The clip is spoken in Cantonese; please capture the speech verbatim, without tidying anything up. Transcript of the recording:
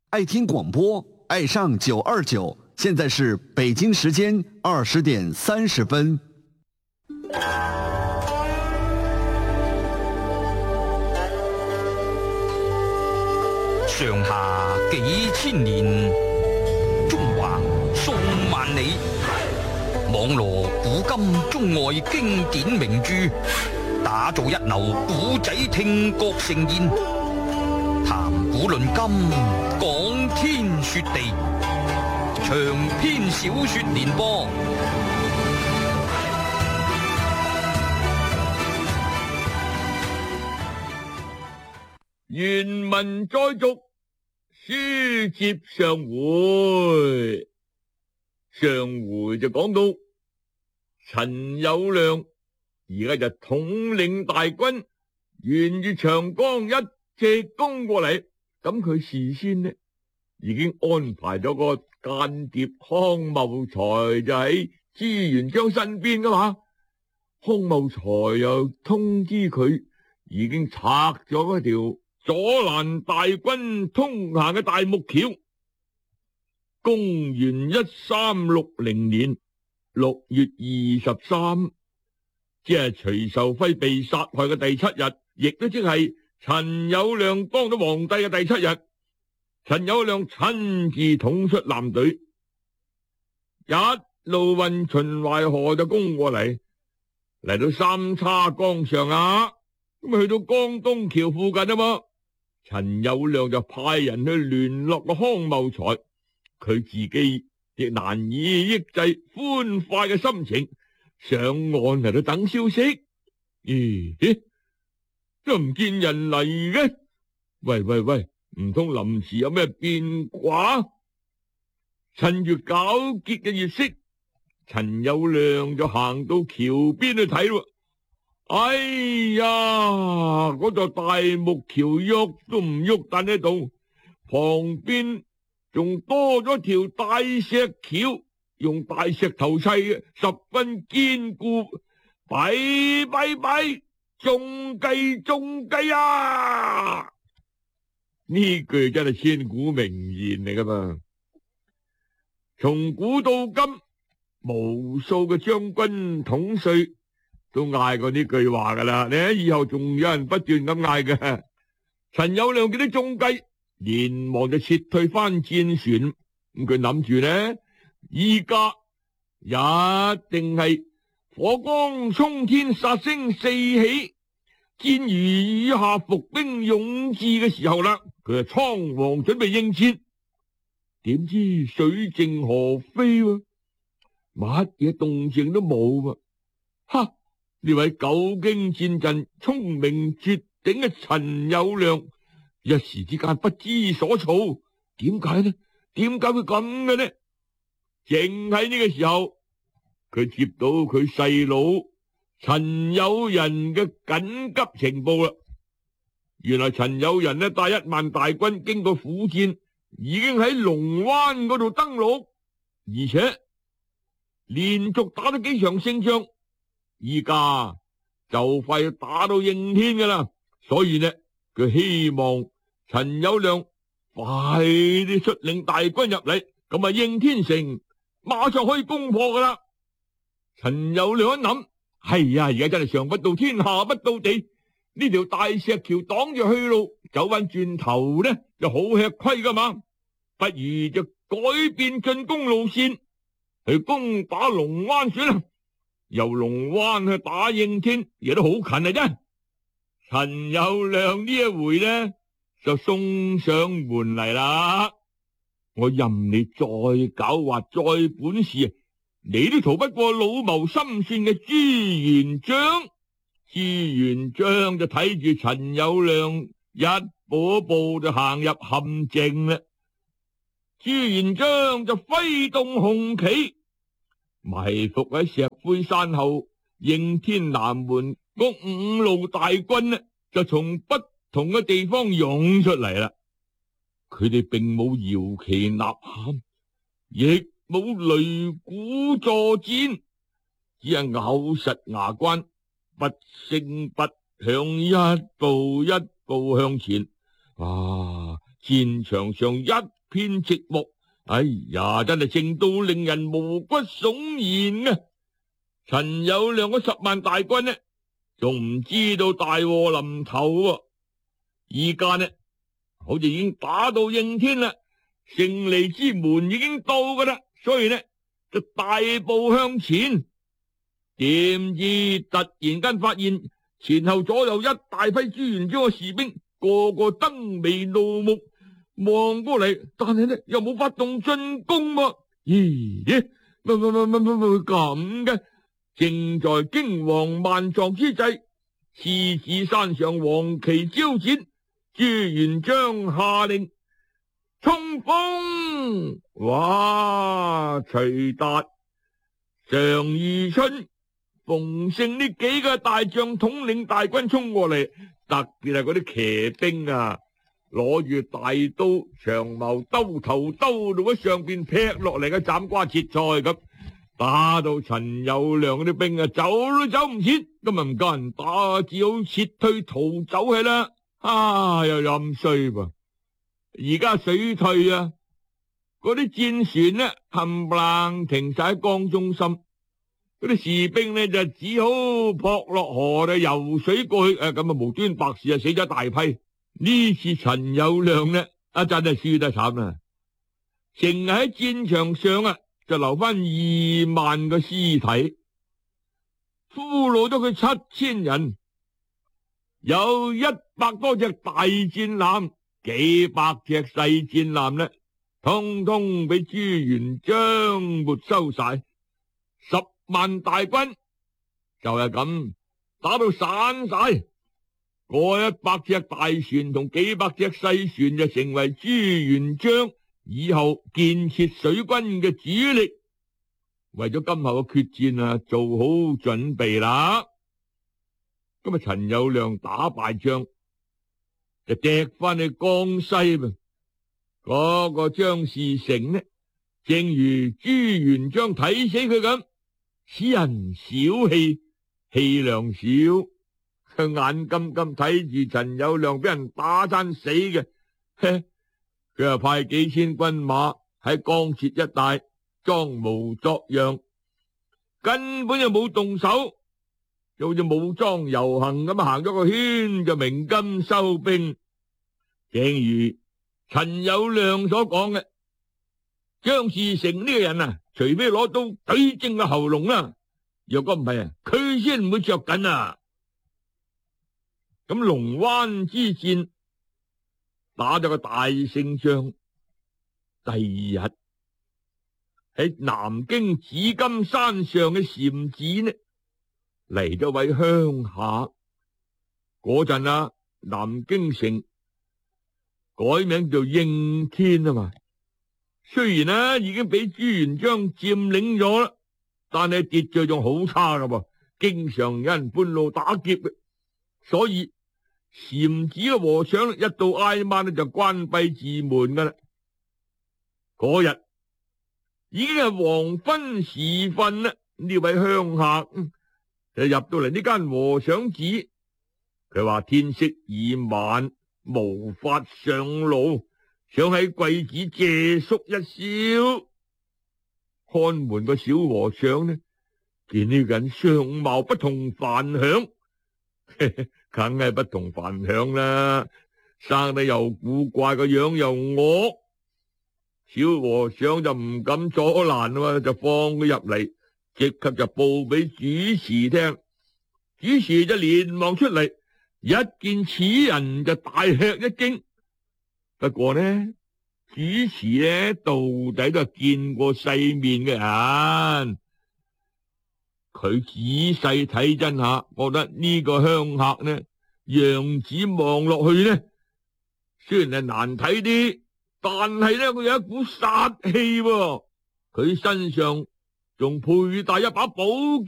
爱听广播，爱上九二九。现在是北京时间二十点三十分。 上下幾千年，中華數萬里，網羅古今中外經典名著，打造一流古仔聽覺盛宴，談古論今，講天說地，長篇小說連播。 原文再續，書接上回。上回就講到陳友諒而家就統領大軍沿住長江一直攻過嚟，咁佢事先呢已經安排咗個間諜康茂才就喺朱元璋身邊噶嘛。康茂才又通知佢已經拆咗嗰條阻攔大軍通行嘅大木橋。公元一三六零年六月二十三，即係徐壽輝被殺害嘅第七日，亦都即係陳友諒當咗皇帝嘅第七日。陳友諒親自統出艦隊，一路運秦淮河就攻過嚟，嚟到三叉江上啊，咁啊去到江東橋附近啊嘛。陳友諒就派人去聯絡個康茂才，佢自己亦難以抑制歡快嘅心情，上岸嚟到等消息。咦，咦都唔見人嚟嘅，喂喂喂，唔通臨時有咩變卦？趁住皎潔嘅月色，陳友諒就行到橋邊去睇咯。哎呀，嗰座大木橋喐都唔喐，但喺度旁邊仲多咗條大石橋，用大石頭砌嘅，十分堅固。弊弊弊，中計中計啊！呢句真係千古名言嚟噶嘛。從古到今，無數嘅將軍統帥都嗌過呢句話噶啦，你睇以後仲有人不斷咁嗌嘅。陳友諒見到中計，連忙就撤退翻戰船。咁佢諗住呢，依家一定係火光衝天，殺聲四起，箭如雨下，伏兵勇至嘅時候啦。佢就倉皇準備應戰，點知水靜河飛喎，乜嘢動靜都冇喎。哈！呢位久經戰陣、聰明絕頂嘅陳友諒，一時之間不知所措。點解呢？點解會咁嘅呢？正喺呢個時候，佢接到佢細佬陳友仁嘅緊急情報啦。原來陳友仁呢帶一萬大軍經過苦戰，已經喺龍灣嗰度登陸，而且連續打咗幾場勝仗。依家就快要打到應天噶啦，所以呢，佢希望陳友諒快啲率領大軍入嚟，咁啊應天城馬上可以攻破噶啦。陳友諒一諗，係呀，而家真係上不到天下不到地，呢條大石橋擋住去路，走翻轉頭呢就好吃虧噶嘛，不如就改變進攻路線，去攻打龍灣算啦。由龍灣去打應天，亦都好近啊啫。陳友諒呢一回呢就送上門嚟啦。我任你再狡猾再本事，你都逃不過老謀深算嘅朱元璋。朱元璋就睇住陳友諒一步一步就行入陷阱啦。朱元璋就揮動紅旗，埋伏喺石灰山後應天南門嗰五路大軍呢，就從不同嘅地方湧出嚟啦。佢哋並冇搖旗吶喊，亦冇擂鼓助戰，只係咬實牙關，不聲不響，一步一步向前。啊！戰場上一片寂寞。哎呀，真係靜到令人毛骨悚然啊！陳友諒嗰十萬大軍呢，仲唔知道大禍臨頭啊！而家呢，好似已經打到應天啦，勝利之門已經到噶啦，所以呢就大步向前。點知突然間發現前後左右一大批朱元璋嘅士兵，個個燈眉怒目望過嚟，但係呢又冇發動進攻喎。咦？乜乜乜乜乜乜咁嘅？正在驚惶萬狀之際，獅子山上黃旗招展，朱元璋下令衝鋒！哇！徐達、常遇春、馮勝呢幾個大將統領大軍衝過嚟，特別係嗰啲騎兵啊，攞住大刀、長矛、兜頭兜到喺上邊劈落嚟嘅斬瓜切菜咁，打到陳友諒嗰啲兵啊走都走唔切，今日唔夠人打，只好撤退逃走去啦。啊，又咁衰噃！而家水退啊，嗰啲戰船呢冚唪唥停晒喺江中心，嗰啲士兵呢就只好撲落河就游水過去，誒咁啊無端白事啊死咗大批。呢次陳友諒呢啊真係輸得慘啦，淨喺戰場上啊就留翻二萬個屍體，俘虜咗佢七千人，有一百多隻大戰艦，幾百隻細戰艦呢，通通俾朱元璋沒收晒。十萬大軍就係咁打到散晒，嗰一百隻大船同幾百隻細船就成為朱元璋以後建設水軍嘅主力，為咗今後嘅決戰啊做好準備啦。今日陳友諒打敗仗就趯翻去江西噃，嗰個張士誠呢，正如朱元璋睇死佢咁，此人小氣，氣量少，佢眼金金睇住陳友諒俾人打親死嘅，佢又派幾千軍馬喺江浙一帶裝模作樣，根本就冇動手，就好似武裝遊行咁行咗個圈就鳴金收兵。正如陳友諒所講嘅，張士誠呢個人啊，除非攞刀懟正個喉嚨啦，若果唔係啊，佢先唔會着緊啊。咁龍灣之戰打咗個大勝仗，第二日喺南京紫金山上嘅禪寺呢嚟咗位鄉下，嗰陣啊南京城改名叫應天啊嘛，雖然啊已經俾朱元璋佔領咗啦，但係秩序仲好差噶噃，經常有人半路打劫嘅，所以禪寺嘅和尚一到挨晚呢就關閉寺門噶啦。嗰日已經係黃昏時分啦，呢位鄉客就入到嚟呢間和尚寺，佢話天色已晚，無法上路，想喺貴寺借宿一宵。看門個小和尚呢，見呢個人相貌不同凡響，梗係不同凡響啦，生得又古怪，個樣又惡。小和尚就唔敢阻攔啊，就放佢入嚟，即刻就報俾主持聽。主持就連忙出嚟，一見此人就大吃一驚。不過呢，主持呢到底都係見過世面嘅人，佢仔細睇真下，覺得呢個鄉客呢樣子望落去呢，雖然係難睇啲，但係呢佢有一股殺氣喎，佢身上仲佩戴一把寶劍。